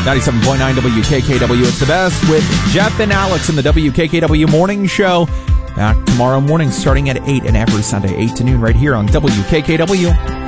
97.9 WKKW. It's the best with Jeff and Alex in the WKKW Morning Show. Back tomorrow morning starting at 8 and every Sunday, 8 to noon, right here on WKKW.